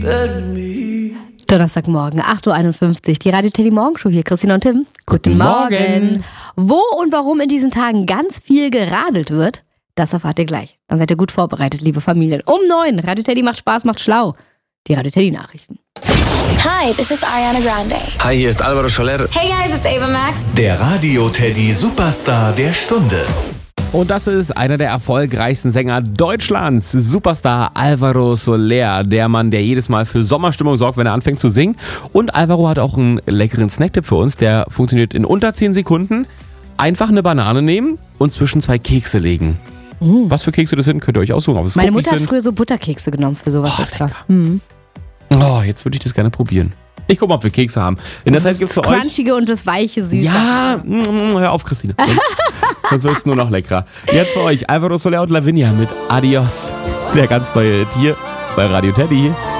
and me. Donnerstagmorgen, 8.51 Uhr, die Radio Teddy Morgenshow hier. Christina und Tim. Guten Morgen. Wo und warum in diesen Tagen ganz viel geradelt wird, das erfahrt ihr gleich. Dann seid ihr gut vorbereitet, liebe Familien. Um 9, Radio Teddy macht Spaß, macht schlau. Die Radio Teddy Nachrichten. Hi, this is Ariana Grande. Hi, hier ist Alvaro Soler. Hey guys, it's Ava Max. Der Radio Teddy Superstar der Stunde. Und das ist einer der erfolgreichsten Sänger Deutschlands, Superstar Alvaro Soler, der Mann, der jedes Mal für Sommerstimmung sorgt, wenn er anfängt zu singen. Und Alvaro hat auch einen leckeren Snacktipp für uns, der funktioniert in unter 10 Sekunden. Einfach eine Banane nehmen und zwischen 2 Kekse legen. Was für Kekse das sind, könnt ihr euch aussuchen. Ob es Meine Cookies Mutter hat sind. früher so Butterkekse genommen für sowas extra. Oh, jetzt würde ich das gerne probieren. Ich gucke mal, ob wir Kekse haben. In der Zeit gibt es für euch... Crunchige und das weiche Süße. Ja, hör auf, Christine. Sonst wird es nur noch leckerer. Jetzt für euch Alvaro Soler und Lavinia mit Adios. Der ganz neue Hit hier bei Radio Teddy.